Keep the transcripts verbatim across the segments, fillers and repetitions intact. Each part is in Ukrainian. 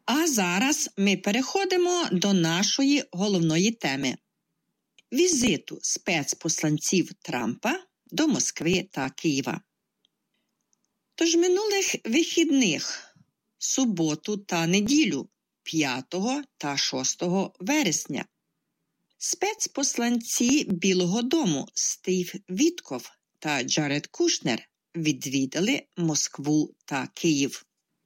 А зараз ми переходимо до нашої головної теми – візиту спецпосланців Трампа до Москви та Києва. Тож минулих вихідних, суботу та неділю, п'ятого та шостого вересня, спецпосланці Білого дому Стів Вітков та Джаред Кушнер відвідали Москву та Київ.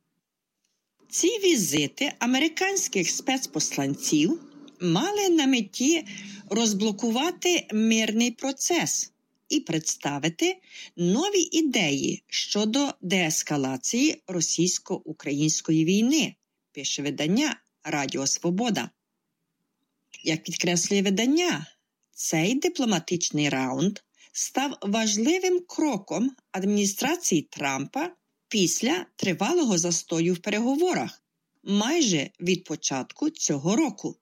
Ці візити американських спецпосланців мали на меті розблокувати мирний процес і представити нові ідеї щодо деескалації російсько-української війни, пише видання Радіо Свобода. Як підкреслює видання, цей дипломатичний раунд став важливим кроком адміністрації Трампа після тривалого застою в переговорах майже від початку цього року.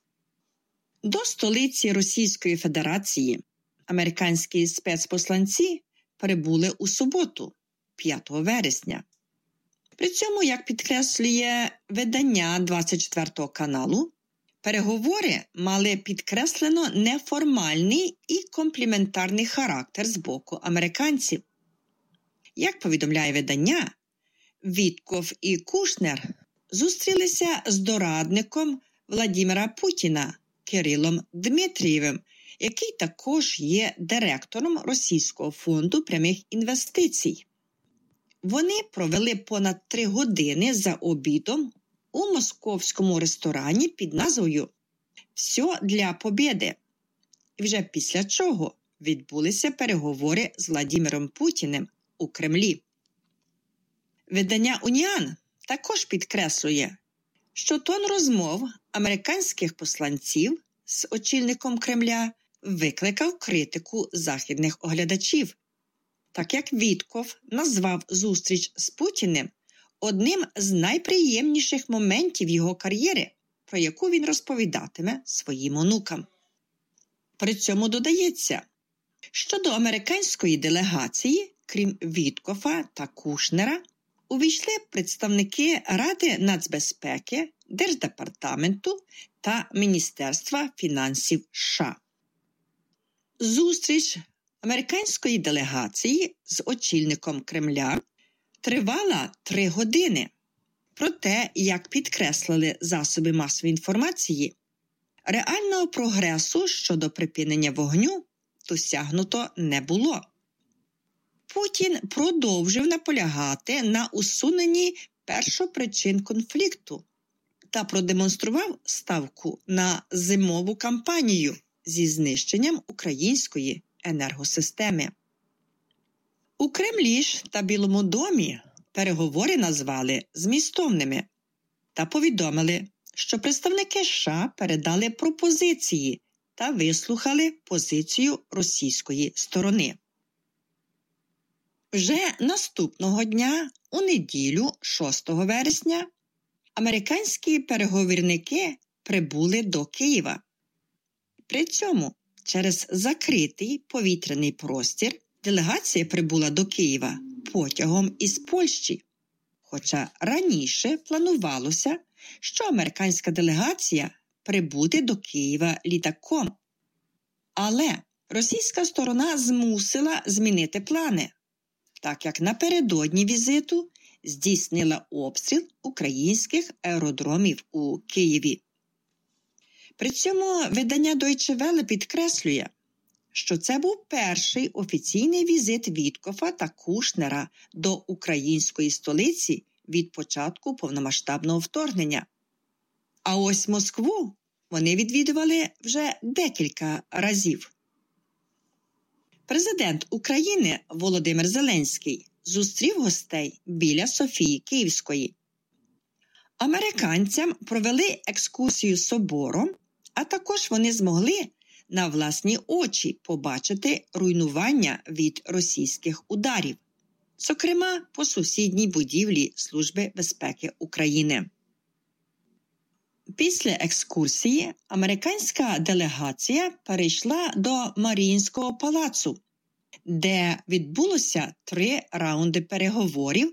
До столиці Російської Федерації американські спецпосланці прибули у суботу, п'ятого вересня. При цьому, як підкреслює видання двадцять четвертого каналу, переговори мали підкреслено неформальний і компліментарний характер з боку американців. Як повідомляє видання, Вітков і Кушнер зустрілися з дорадником Владимира Путіна Кирилом Дмитрієвим, який також є директором Російського фонду прямих інвестицій. Вони провели понад три години за обідом у московському ресторані під назвою «Все для побєди». І вже після чого відбулися переговори з Владимиром Путіним у Кремлі. Видання «Уніан» також підкреслює, що тон розмов американських посланців з очільником Кремля викликав критику західних оглядачів, так як Вітков назвав зустріч з Путіним одним з найприємніших моментів його кар'єри, про яку він розповідатиме своїм онукам. При цьому додається, що до американської делегації, крім Віткофа та Кушнера, увійшли представники Ради нацбезпеки, Держдепартаменту та Міністерства фінансів США. Зустріч американської делегації з очільником Кремля тривала три години. Проте, як підкреслили засоби масової інформації, реального прогресу щодо припинення вогню досягнуто не було. Путін продовжив наполягати на усуненні першопричин конфлікту та продемонстрував ставку на зимову кампанію зі знищенням української енергосистеми. У Кремлі ж та Білому домі переговори назвали змістовними та повідомили, що представники США передали пропозиції та вислухали позицію російської сторони. Вже наступного дня, у неділю, шостого вересня, американські переговірники прибули до Києва. При цьому через закритий повітряний простір делегація прибула до Києва потягом із Польщі, хоча раніше планувалося, що американська делегація прибуде до Києва літаком. Але російська сторона змусила змінити плани, так як напередодні візиту здійснила обстріл українських аеродромів у Києві. При цьому видання Deutsche Welle підкреслює, що це був перший офіційний візит Віткофа та Кушнера до української столиці від початку повномасштабного вторгнення. А ось Москву вони відвідували вже декілька разів. Президент України Володимир Зеленський зустрів гостей біля Софії Київської. Американцям провели екскурсію собором, а також вони змогли на власні очі побачити руйнування від російських ударів, зокрема по сусідній будівлі Служби безпеки України. Після екскурсії американська делегація перейшла до Маріїнського палацу, де відбулося три раунди переговорів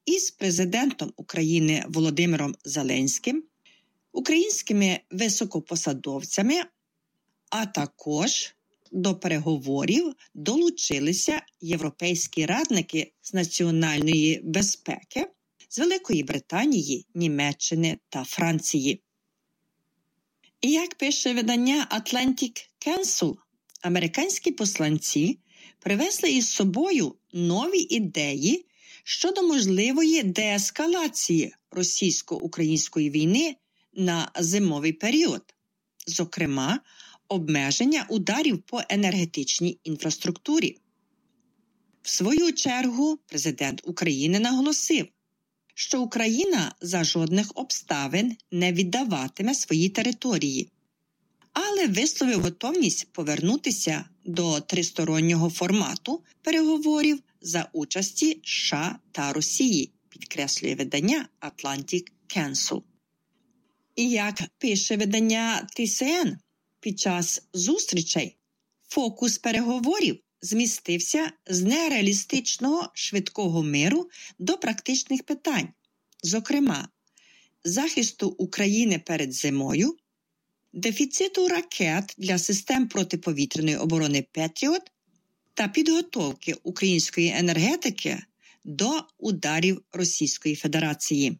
із президентом України Володимиром Зеленським, українськими високопосадовцями, а також до переговорів долучилися європейські радники з національної безпеки з Великої Британії, Німеччини та Франції. І як пише видання Atlantic Council, американські посланці привезли із собою нові ідеї щодо можливої деескалації російсько-української війни на зимовий період, зокрема, обмеження ударів по енергетичній інфраструктурі. В свою чергу президент України наголосив, що Україна за жодних обставин не віддаватиме свої території, але висловив готовність повернутися до тристороннього формату переговорів за участі США та Росії, підкреслює видання Atlantic Council. І як пише видання Ті Сі Ен, під час зустрічей фокус переговорів змістився з нереалістичного швидкого миру до практичних питань, зокрема, захисту України перед зимою, дефіциту ракет для систем протиповітряної оборони «Петріот» та підготовки української енергетики до ударів Російської Федерації.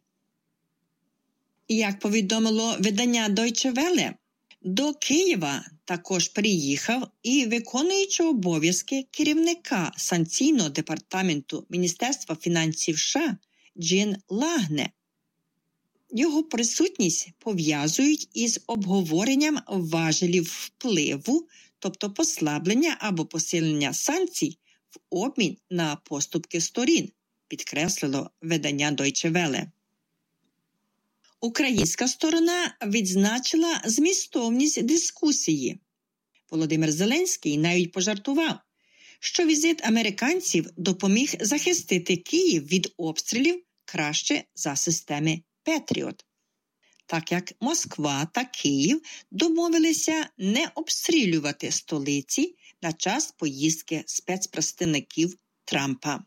Як повідомило видання Deutsche Welle, до Києва також приїхав і виконуючий обов'язки керівника санкційного департаменту Міністерства фінансів США Джин Лагне. Його присутність пов'язують із обговоренням важелів впливу, тобто послаблення або посилення санкцій в обмін на поступки сторін, підкреслило видання Deutsche Welle. Українська сторона відзначила змістовність дискусії. Володимир Зеленський навіть пожартував, що візит американців допоміг захистити Київ від обстрілів краще за системи «Петріот», так як Москва та Київ домовилися не обстрілювати столиці на час поїздки спецпредставників Трампа.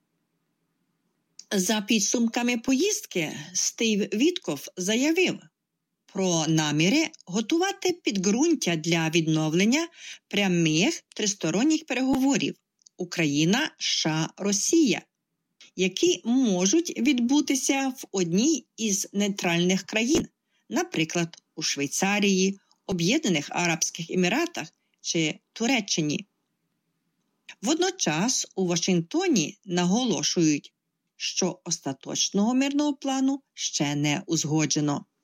За підсумками поїздки Стів Віткоф заявив про наміри готувати підґрунтя для відновлення прямих тристоронніх переговорів Україна, США, Росія, які можуть відбутися в одній із нейтральних країн, наприклад, у Швейцарії, Об'єднаних Арабських Еміратах чи Туреччині. Водночас у Вашингтоні наголошують, що остаточного мирного плану ще не узгоджено.